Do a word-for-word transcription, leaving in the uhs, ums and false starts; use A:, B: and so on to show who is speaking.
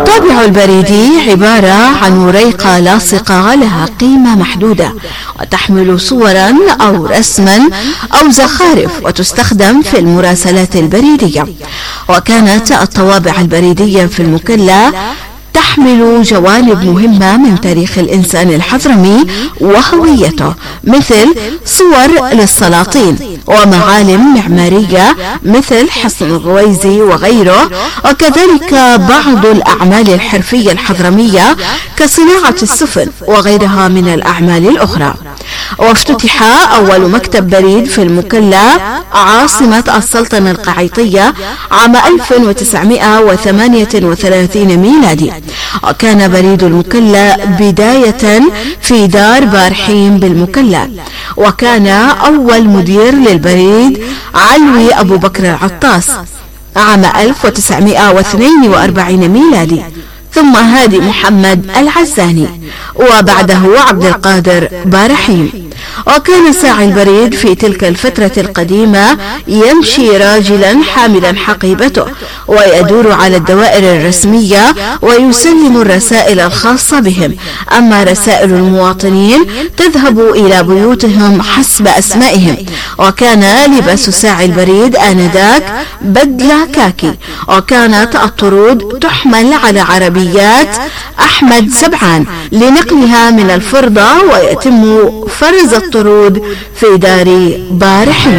A: والطابع البريدي عبارة عن وريقة لاصقة لها قيمة محدودة، وتحمل صورا أو رسما أو زخارف، وتستخدم في المراسلات البريدية. وكانت الطوابع البريدية في المكلا تحمل جوانب مهمة من تاريخ الإنسان الحضرمي وهويته، مثل صور للسلاطين ومعالم معمارية مثل حصن الغويزي وغيره، وكذلك بعض الأعمال الحرفية الحضرمية كصناعة السفن وغيرها من الأعمال الأخرى. وافتتح أول مكتب بريد في المكلا عاصمة السلطنة القعيطية عام ألف وتسعمائة وثمانية وثلاثين ميلادي، وكان بريد المكلا بداية في دار بارحيم بالمكلا. وكان أول مدير للبريد علوي أبو بكر العطاس عام ألف وتسعمائة واثنين وأربعين ميلادي، ثم هادي محمد العزاني، وبعده عبد القادر بارحيم. وكان ساعي البريد في تلك الفترة القديمة يمشي راجلا حاملا حقيبته ويدور على الدوائر الرسمية ويسلم الرسائل الخاصة بهم، أما رسائل المواطنين تذهب إلى بيوتهم حسب أسمائهم. وكان لباس ساعي البريد آنذاك بدلة كاكي، وكانت الطرود تحمل على عربيات أحمد سبعان لنقلها من الفرضة، ويتم فرز الطرود في دار بارحيم.